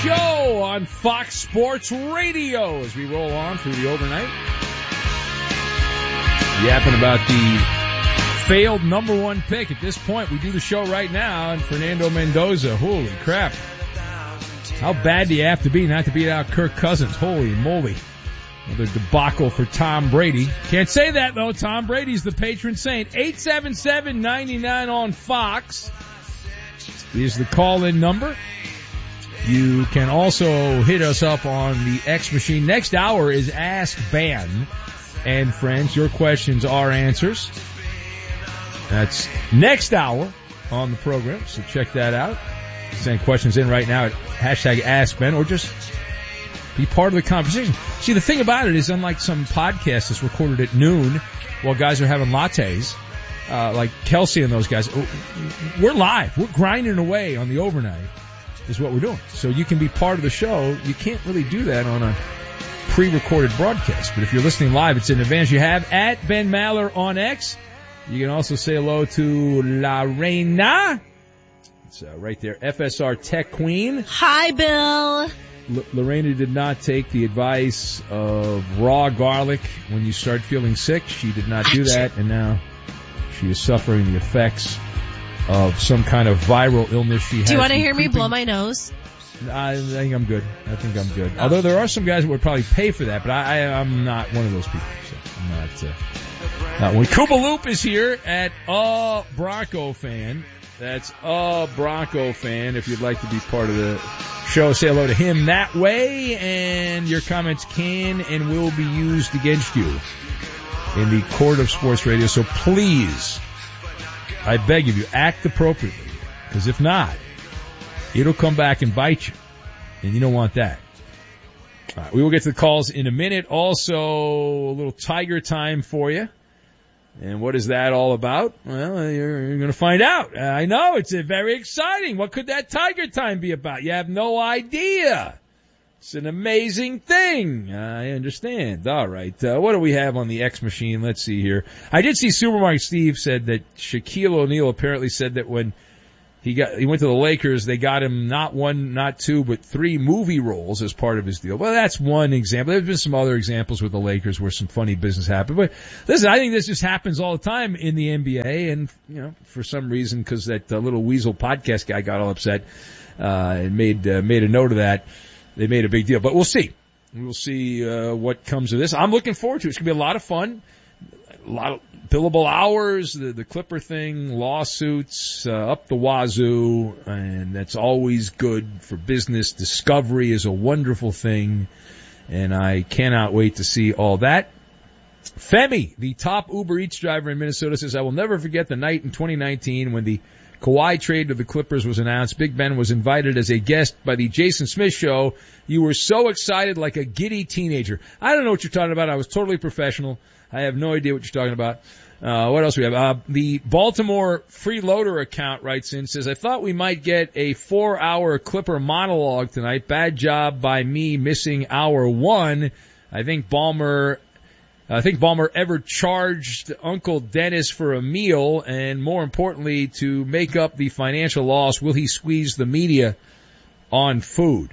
show on Fox Sports Radio as we roll on through the overnight. Yapping about the failed number one pick. At this point, we do the show right now, and Fernando Mendoza, holy crap. How bad do you have to be not to beat out Kirk Cousins? Holy moly. Another debacle for Tom Brady. Can't say that, though. Tom Brady's the patron saint. 877-99 on Fox is the call-in number. You can also hit us up on the X machine. Next hour is Ask Ban and Friends. Your questions are answers. That's next hour on the program, so check that out. Send questions in right now at hashtag AskBen, or just be part of the conversation. See, the thing about it is, unlike some podcasts that's recorded at noon while guys are having lattes, like Kelsey and those guys, we're live. We're grinding away on the overnight is what we're doing. So you can be part of the show. You can't really do that on a pre-recorded broadcast. But if you're listening live, it's an advantage you have. At Ben Maller on X. You can also say hello to La Reina. It's right there, FSR Tech Queen. Hi, Bill. Lorena did not take the advice of raw garlic when you start feeling sick. She did not do that, and now she is suffering the effects of some kind of viral illness she has. Do you want to hear me blow my nose? I think I'm good. Although there are some guys that would probably pay for that, but I'm not one of those people. So I'm not when Koopa Loop is here at A Bronco Fan. That's A Bronco Fan. If you'd like to be part of the show, say hello to him that way, and your comments can and will be used against you in the court of sports radio. So please, I beg of you, act appropriately, because if not, it'll come back and bite you, and you don't want that. All right, we will get to the calls in a minute. Also, a little Tiger time for you. And what is that all about? Well, you're going to find out. I know, it's very exciting. What could that Tiger time be about? You have no idea. It's an amazing thing. I understand. All right. What do we have on the X machine? Let's see here. I did see Supermarket Steve said that Shaquille O'Neal apparently said that when he went to the Lakers, they got him not one, not two, but 3 movie roles as part of his deal. Well, that's one example. There's been some other examples with the Lakers where some funny business happened. But listen, I think this just happens all the time in the NBA. And, for some reason, because that little Weasel podcast guy got all upset, and made a note of that, they made a big deal. But we'll see. We'll see, what comes of this. I'm looking forward to it. It's going to be a lot of fun. A lot of billable hours, the Clipper thing, lawsuits, up the wazoo, and that's always good for business. Discovery is a wonderful thing, and I cannot wait to see all that. Femi, the top Uber Eats driver in Minnesota, says, I will never forget the night in 2019 when the Kawhi trade to the Clippers was announced. Big Ben was invited as a guest by the Jason Smith Show. You were so excited like a giddy teenager. I don't know what you're talking about. I was totally professional. I have no idea what you're talking about. What else we have? The Baltimore Freeloader account writes in, says, I thought we might get a 4-hour Clipper monologue tonight. Bad job by me missing hour 1. I think Ballmer ever charged Uncle Dennis for a meal, and more importantly, to make up the financial loss, will he squeeze the media on food?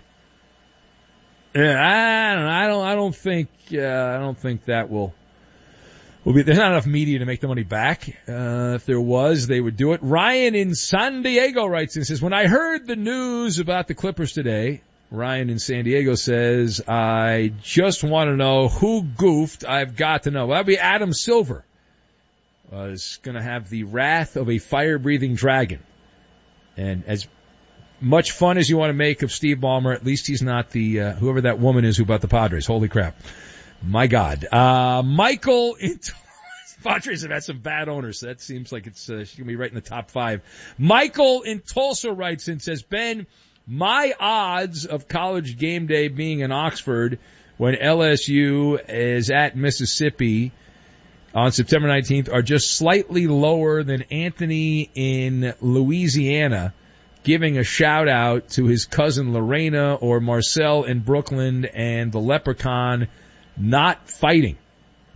I don't think that will be. There's not enough media to make the money back. If there was, they would do it. Ryan in San Diego writes and says, when I heard the news about the Clippers today, Ryan in San Diego says, I just want to know who goofed. I've got to know. Well, that'd be Adam Silver. Is going to have the wrath of a fire-breathing dragon. And as much fun as you want to make of Steve Ballmer, at least he's not the whoever that woman is who bought the Padres. Holy crap. My God. Michael in Padres have had some bad owners. So that seems like she's going to be right in the top 5. Michael in Tulsa writes and says, Ben, my odds of college game day being in Oxford when LSU is at Mississippi on September 19th are just slightly lower than Anthony in Louisiana giving a shout out to his cousin Lorena or Marcel in Brooklyn and the Leprechaun not fighting.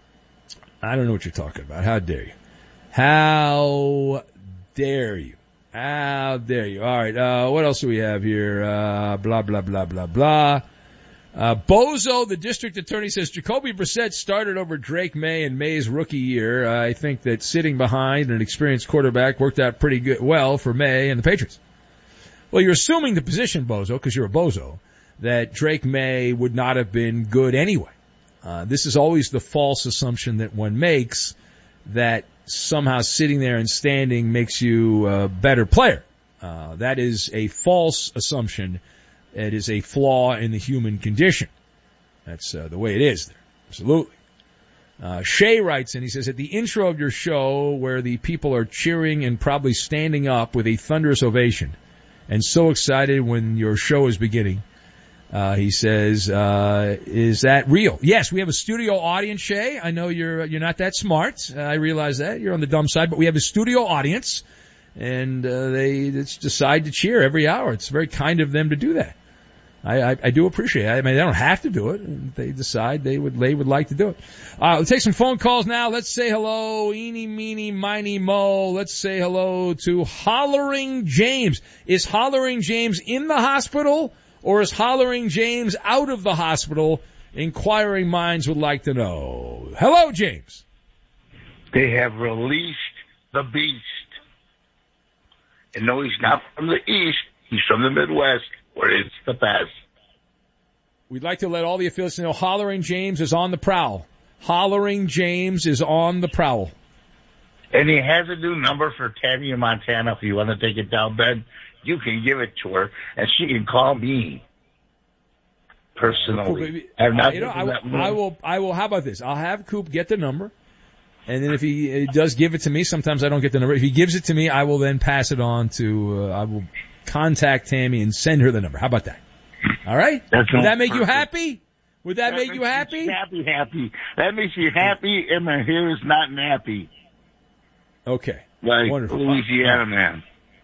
I don't know what you're talking about. How dare you? How dare you? How dare you? All right, what else do we have here? Blah, blah, blah, blah, blah. Bozo, the district attorney, says Jacoby Brissett started over Drake May in May's rookie year. I think that sitting behind an experienced quarterback worked out pretty well for May and the Patriots. Well, you're assuming the position, Bozo, because you're a bozo, that Drake May would not have been good anyway. This is always the false assumption that one makes, that somehow sitting there and standing makes you a better player. That is a false assumption. It is a flaw in the human condition. That's the way it is there. Absolutely. Shay writes in, he says, at the intro of your show where the people are cheering and probably standing up with a thunderous ovation and so excited when your show is beginning, he says, is that real? Yes, we have a studio audience, Shay. I know you're not that smart. I realize that. You're on the dumb side, but we have a studio audience, and they decide to cheer every hour. It's very kind of them to do that. I do appreciate it. I mean, they don't have to do it. They decide they would like to do it. Let's take some phone calls now. Let's say hello, eeny, meeny, miny, mo. Let's say hello to Hollering James. Is Hollering James in the hospital, or is Hollering James out of the hospital? Inquiring minds would like to know. Hello, James. They have released the beast. And no, he's not from the East. He's from the Midwest, where it's the best. We'd like to let all the affiliates know Hollering James is on the prowl. Hollering James is on the prowl. And he has a new number for Tammy in Montana. If you want to take it down, Ben, you can give it to her, and she can call me personally. I will. How about this? I'll have Coop get the number, and then if he does give it to me, sometimes I don't get the number. If he gives it to me, I will then pass it on to. I will contact Tammy and send her the number. How about that? All right. Would that make you happy? Would that make you happy? Happy. That makes you happy, and my hair is not nappy. Okay. Like wonderful. Louisiana man.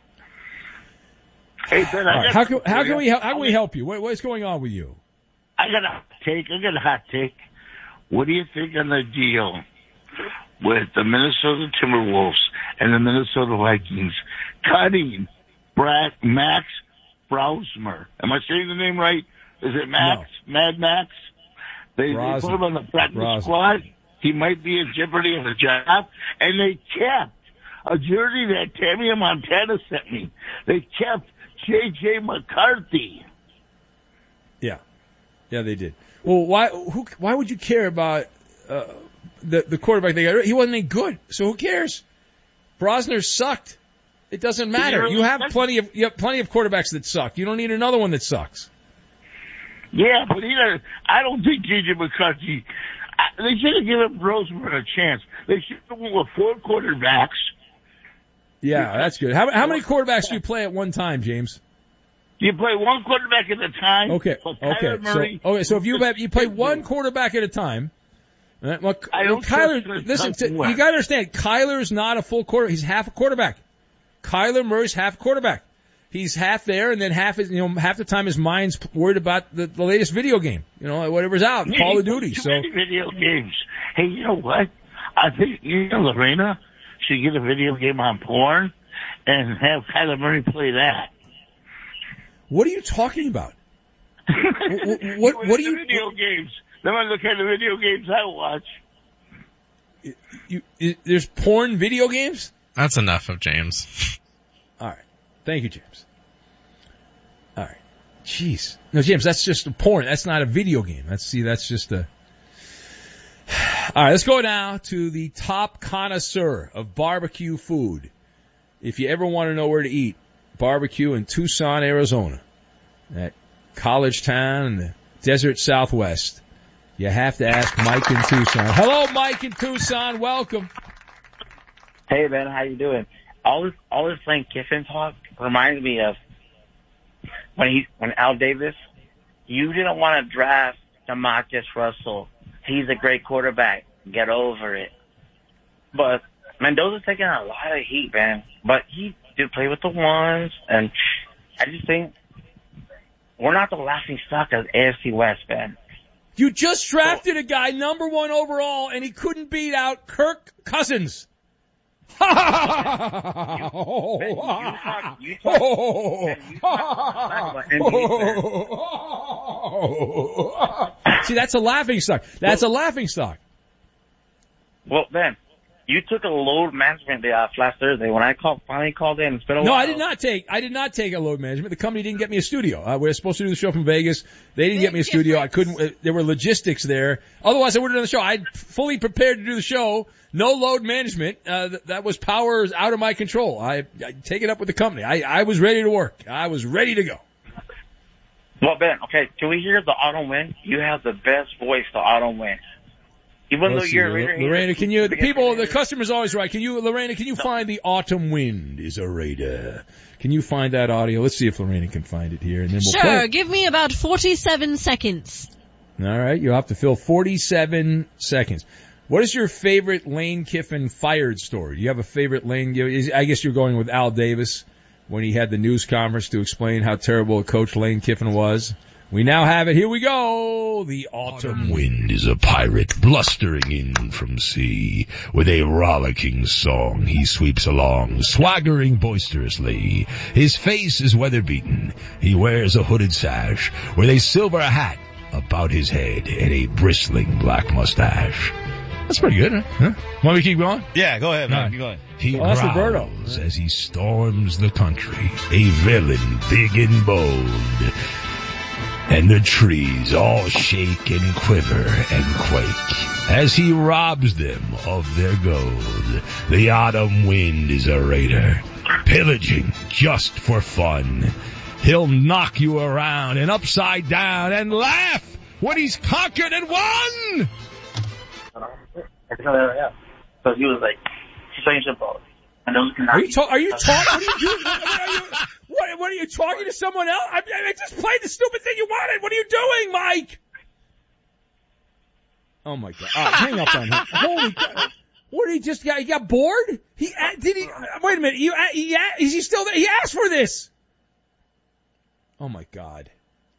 Hey Ben, how can we help you? What's going on with you? I got a hot take. What do you think on the deal with the Minnesota Timberwolves and the Minnesota Vikings cutting Max Browsmer? Am I saying the name right? Is it Max? No. Mad Max? They put him on the practice squad. He might be in jeopardy of a job. And they kept a jersey that Tammy in Montana sent me. They kept J.J. McCarthy. Yeah, they did. Well, why would you care about the quarterback they got? He wasn't any good, so who cares? Brosner sucked. It doesn't matter. You have plenty of quarterbacks that suck. You don't need another one that sucks. Yeah, but I don't think J.J. McCarthy. They should have given Brosmer a chance. They should have went with 4 quarterbacks. Yeah, that's good. How many quarterbacks do you play at one time, James? You play one quarterback at a time. Okay. So if you play one quarterback at a time. Well, Kyler, listen, you got to understand, Kyler's not a full quarterback. He's half a quarterback. Kyler Murray's half a quarterback. He's half there, and then half the time his mind's worried about the latest video game. Whatever's out, Call of Duty. So video games. Hey, you know what? I think Lorena should get a video game on porn and have Kyler Murray play that. What are you talking about? what are you? Video games. Then I look at the video games I watch. There's porn video games? That's enough of James. All right. Thank you, James. All right. Jeez. No, James, that's just a porn. That's not a video game. That's just a... All right, let's go now to the top connoisseur of barbecue food. If you ever want to know where to eat, barbecue in Tucson, Arizona, that college town in the desert Southwest, you have to ask Mike in Tucson. Hello, Mike in Tucson. Welcome. Hey, Ben. How you doing? All this Lane Kiffin talk reminds me of when Al Davis, you didn't want to draft DeMarcus Russell. He's a great quarterback. Get over it. But Mendoza's taking a lot of heat, man. But he did play with the ones, and I just think we're not the laughing stock of AFC West, man. You just drafted a guy number 1 overall, and he couldn't beat out Kirk Cousins. You talk about NBA. See, that's a laughing stock. That's a laughing stock. Well, Ben, you took a load management day off last Thursday when I finally called in. It's been a while. No, I did not take a load management. The company didn't get me a studio. We were supposed to do the show from Vegas. They didn't get me a studio. I couldn't, there were logistics there. Otherwise I would have done the show. I'd fully prepared to do the show. No load management. That was powers out of my control. I take it up with the company. I was ready to work. I was ready to go. Well, Ben, okay, can we hear the autumn wind? You have the best voice to autumn wind. Even though you're a Raider, Lorena, can you, the customer's always right. Lorena, can you find the autumn wind is a Raider? Can you find that audio? Let's see if Lorena can find it here, and then we'll play Sure, it. give me about 47 seconds. All right, you'll have to fill 47 seconds. What is your favorite Lane Kiffin fired story? Do you have a favorite Lane? I guess you're going with Al Davis when he had the news conference to explain how terrible a coach Lane Kiffin was. We now have it. Here we go. The autumn wind is a pirate blustering in from sea. With a rollicking song he sweeps along, swaggering boisterously. His face is weather-beaten. He wears a hooded sash with a silver hat about his head and a bristling black mustache. That's pretty good, huh? Want me to keep going? Yeah, go ahead, man. Keep going. He growls as he storms the country, a villain big and bold. And the trees all shake and quiver and quake as he robs them of their gold. The autumn wind is a Raider, pillaging just for fun. He'll knock you around and upside down and laugh when he's conquered and won. So he was like, he's saying about. Are you talking? What are you talking to someone else? I just played the stupid thing you wanted. What are you doing, Mike? Oh my God! Hang up on him. Holy God! What did he just got? He got bored? Wait a minute. Is he still there? He asked for this. Oh my God!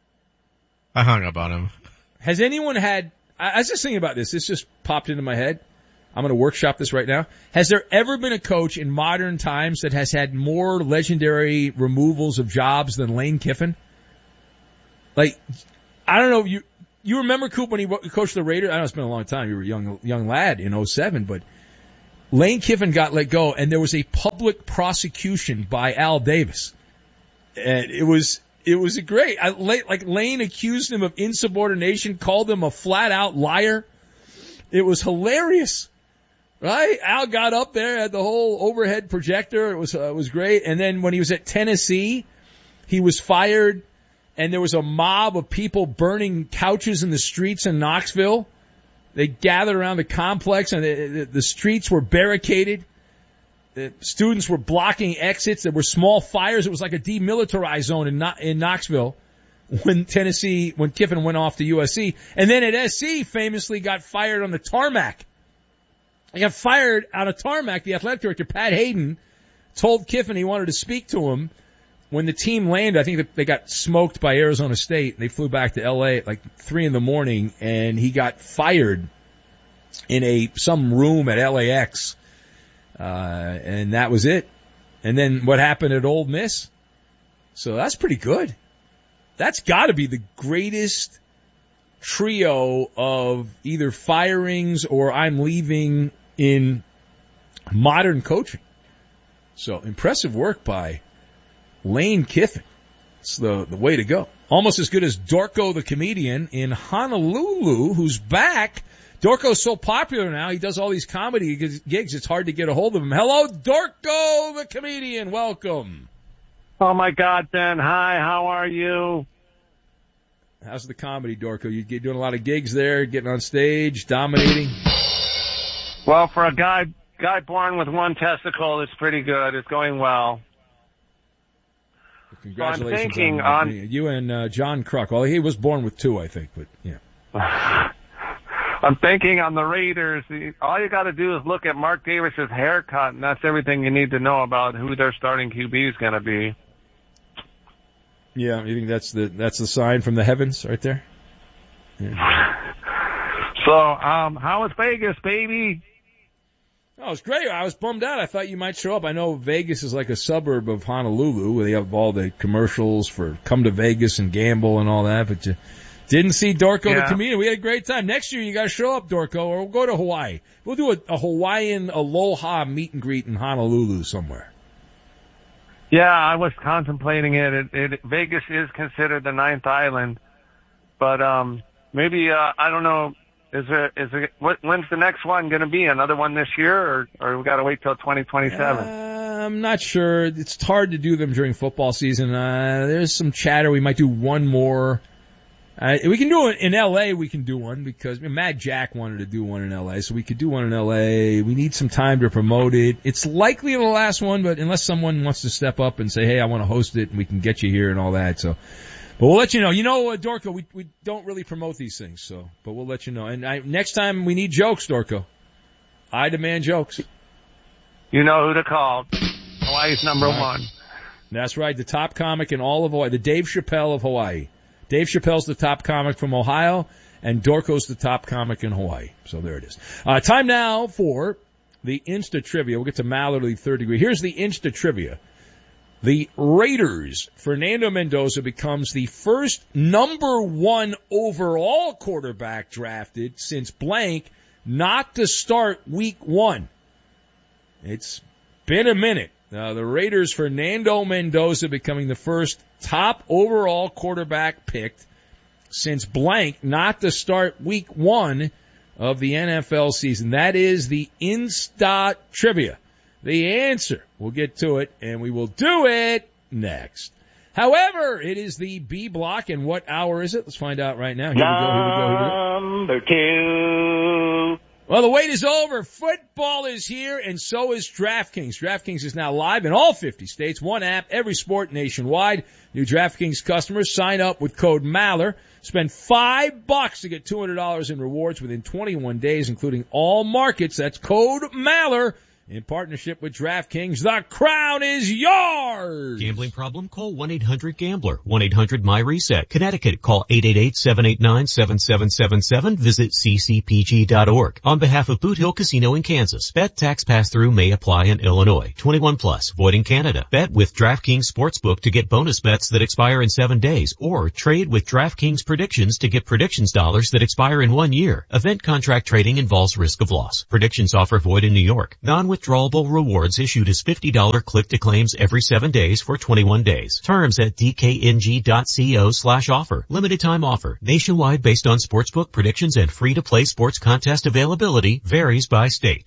I hung up on him. Has anyone had? I was just thinking about this. This just popped into my head. I'm going to workshop this right now. Has there ever been a coach in modern times that has had more legendary removals of jobs than Lane Kiffin? Like, I don't know. You remember Coop when he coached the Raiders? I know it's been a long time. You were a young lad in 2007, but Lane Kiffin got let go, and there was a public prosecution by Al Davis, and it was great. Lane accused him of insubordination, called him a flat out liar. It was hilarious. Right? Al got up there, had the whole overhead projector. It was great. And then when he was at Tennessee, he was fired, and there was a mob of people burning couches in the streets in Knoxville. They gathered around the complex, and the streets were barricaded. The students were blocking exits. There were small fires. It was like a demilitarized zone in Knoxville when Kiffin went off to USC. And then at SC, famously got fired on the tarmac. He got fired out of tarmac. The athletic director, Pat Hayden, told Kiffin he wanted to speak to him. When the team landed, I think that they got smoked by Arizona State. They flew back to LA at like 3 a.m, and he got fired in some room at LAX. And that was it. And then what happened at Ole Miss? So that's pretty good. That's got to be the greatest trio of either firings or I'm leaving in modern coaching. So impressive work by Lane Kiffin. It's the way to go. Almost as good as Dorco the comedian in Honolulu, who's back. Dorco's so popular now, he does all these comedy gigs, it's hard to get a hold of him. Hello, Dorco the comedian. Welcome. Oh, my God, Ben. Hi, how are you? How's the comedy, Dorco? You doing a lot of gigs there, getting on stage, dominating? Well, for a guy born with one testicle, it's pretty good. It's going well. Congratulations so I'm thinking on you and John Kruk. Well, he was born with 2, I think, but yeah. I'm thinking on the Raiders, all you got to do is look at Mark Davis's haircut, and that's everything you need to know about who their starting QB is going to be. Yeah, you think that's the sign from the heavens right there? Yeah. So, how is Vegas, baby? Oh, it's great. I was bummed out. I thought you might show up. I know Vegas is like a suburb of Honolulu where they have all the commercials for come to Vegas and gamble and all that, but you didn't see Dorco the comedian. We had a great time. Next year you got to show up, Dorco, or we'll go to Hawaii. We'll do a Hawaiian aloha meet and greet in Honolulu somewhere. Yeah, I was contemplating it. Vegas is considered the ninth island, but maybe I don't know. When's the next one going to be? Another one this year, or we got to wait till 2027? I'm not sure. It's hard to do them during football season. There's some chatter. We might do one more. We can do it in L.A. We can do one because Mad Jack wanted to do one in L.A., so we could do one in L.A. We need some time to promote it. It's likely the last one, but unless someone wants to step up and say, hey, I want to host it, and we can get you here and all that. So, but we'll let you know. You know, Dorco, we don't really promote these things, so, but we'll let you know. And next time we need jokes, Dorco. I demand jokes. You know who to call. Hawaii's number one. That's right. The top comic in all of Hawaii. The Dave Chappelle of Hawaii. Dave Chappelle's the top comic from Ohio, and Dorco's the top comic in Hawaii. So there it is. Time now for the Insta Trivia. We'll get to Mallory, third degree. Here's the Insta Trivia. The Raiders, Fernando Mendoza becomes the first number 1 overall quarterback drafted since blank not to start week 1. It's been a minute. The Raiders, Fernando Mendoza becoming the first top overall quarterback picked since blank not to start week 1 of the NFL season. That is the Insta Trivia. The answer, we'll get to it, and we will do it next. However, it is the B block, and what hour is it? Let's find out right now. Here we go. Number 2. Well, the wait is over. Football is here, and so is DraftKings. DraftKings is now live in all 50 states. One app, every sport nationwide. New DraftKings customers sign up with code Maller. Spend $5 to get $200 in rewards within 21 days, including all markets. That's code Maller. In partnership with DraftKings, the crown is yours! Gambling problem? Call 1-800-GAMBLER. 1-800-MY-RESET. Connecticut, call 888-789-7777. Visit ccpg.org. On behalf of Boot Hill Casino in Kansas, bet tax pass-through may apply in Illinois. 21 plus, void in Canada. Bet with DraftKings Sportsbook to get bonus bets that expire in 7 days, or trade with DraftKings Predictions to get predictions dollars that expire in 1 year. Event contract trading involves risk of loss. Predictions offer void in New York. Non-withdrawable rewards issued as $50 click-to-claims every 7 days for 21 days. Terms at dkng.co/offer. Limited time offer. Nationwide based on sportsbook predictions and free-to-play sports contest availability. Varies by state.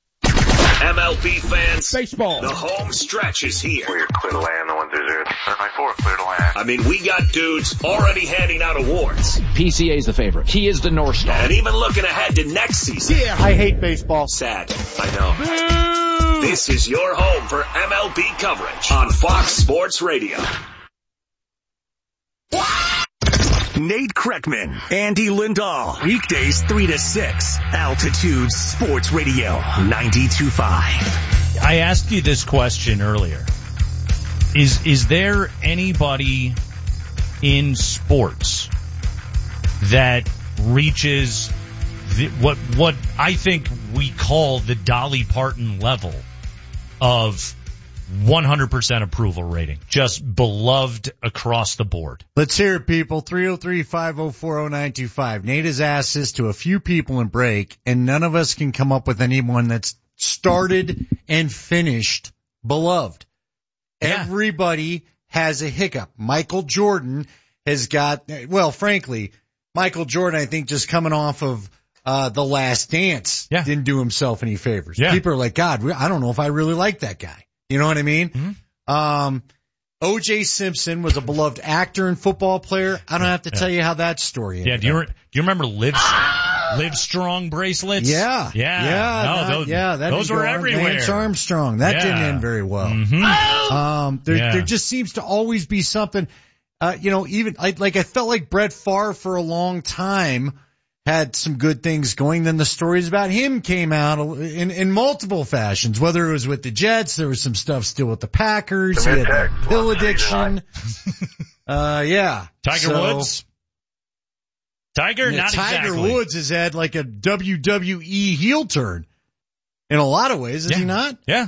MLB fans, baseball. The home stretch is here. We're clear to land on 1-0. 9-4, clear to land. I mean, we got dudes already handing out awards. PCA's the favorite. He is the North Star. And even looking ahead to next season. Yeah, I hate baseball. Sad, I know. Boo! This is your home for MLB coverage on Fox Sports Radio. Nate Kreckman, Andy Lindahl, weekdays 3 to 6, Altitude Sports Radio, 92.5. I asked you this question earlier. Is there anybody in sports that reaches what I think we call the Dolly Parton level of 100% approval rating, just beloved across the board? Let's hear it, people. 303-504-0925. Nate has asked this to a few people in break, and none of us can come up with anyone that's started and finished beloved. Yeah. Everybody has a hiccup. Michael Jordan has got, well, frankly, Michael Jordan, I think, just coming off of The Last Dance, didn't do himself any favors. Yeah. People are like, God, I don't know if I really like that guy. You know what I mean? Mm-hmm. O.J. Simpson was a beloved actor and football player. I don't have to tell you how that story ended. Yeah, do you remember Live Strong bracelets? Yeah. Those were everywhere. Lance Armstrong. That didn't end very well. Mm-hmm. There just seems to always be something, even like I felt like Brett Favre for a long time had some good things going. Then the stories about him came out in multiple fashions, whether it was with the Jets, there was some stuff still with the Packers, he had a pill addiction. Tiger Woods? Tiger, not Tiger exactly. Woods has had like a WWE heel turn. In a lot of ways, is he not? Yeah.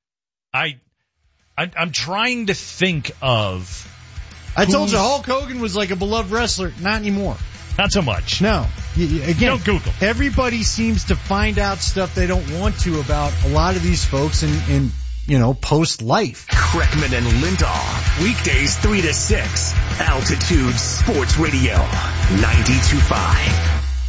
I'm trying to think of. I told you Hulk Hogan was like a beloved wrestler. Not anymore. Not so much. No. Again, don't Google. Everybody seems to find out stuff they don't want to about a lot of these folks in post-life. Kreckman and Lindahl. Weekdays 3 to 6. Altitude Sports Radio. 92.5.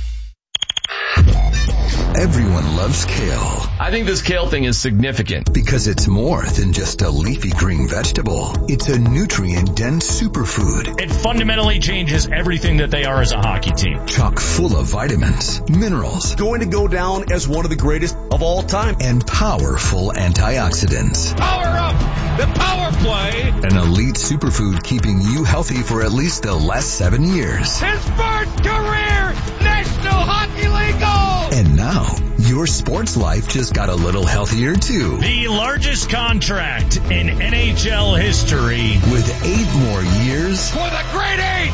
Everyone loves kale. I think this kale thing is significant. Because it's more than just a leafy green vegetable. It's a nutrient-dense superfood. It fundamentally changes everything that they are as a hockey team. Chock full of vitamins, minerals. Going to go down as one of the greatest of all time. And powerful antioxidants. Power up! The power play! An elite superfood keeping you healthy for at least the last 7 years. His first career National Hockey League goal! And now, your sports life just got a little healthier too. The largest contract in NHL history. With 8 more years. For the great 8!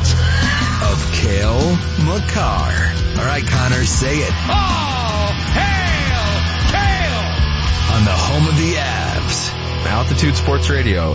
Of Cale Makar. All right, Connor, say it. Oh, hail, Cale! On the home of the Avs. Altitude Sports Radio,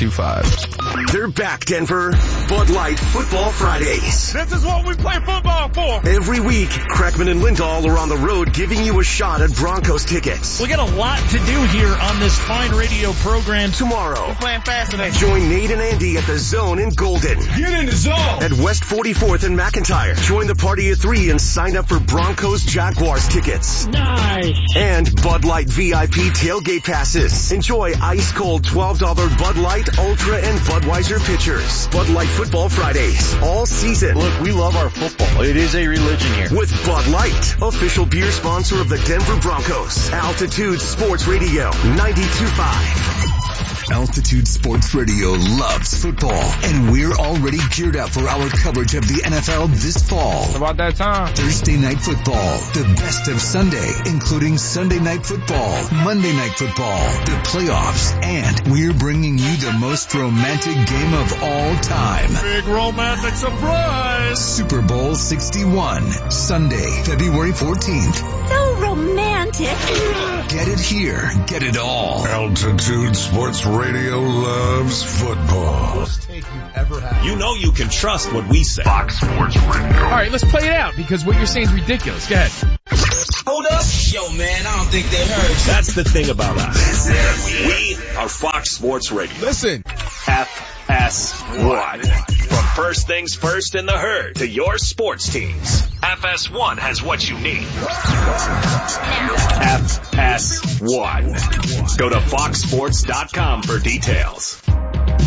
92.5. They're back, Denver. Bud Light Football Fridays. This is what we play football for. Every week, Kreckman and Lindahl are on the road giving you a shot at Broncos tickets. We got a lot to do here on this fine radio program. Tomorrow, We're playing fast today. join Nate and Andy at the Zone in Golden. Get in the zone. At West 44th and McIntyre. Join the party at 3 and sign up for Broncos Jaguars tickets. Nice. And Bud Light VIP tailgate passes. Enjoy ice-cold $12 Bud Light, Ultra, and Budweiser pitchers. Bud Light Football Fridays. All season. Look, we love our football. It is a religion here. With Bud Light, official beer sponsor of the Denver Broncos. Altitude Sports Radio, 92.5. Altitude Sports Radio loves football, and we're already geared up for our coverage of the NFL this fall. It's about that time. Thursday Night Football, the best of Sunday, including Sunday Night Football, Monday Night Football, the playoffs, and we're bringing you the most romantic game of all time. Big romantic surprise. Super Bowl 61, Sunday, February 14th. So romantic. Get it here, get it all. Altitude Sports Radio loves football. You know you can trust what we say. Fox Sports Radio. All right, let's play it out because what you're saying is ridiculous. Go ahead. Hold up. Yo, man, I don't think they heard. That's the thing about us. We are Fox Sports Radio. Listen. FS1. From first things first in the herd to your sports teams. FS1 has what you need. FS1. Go to foxsports.com for details.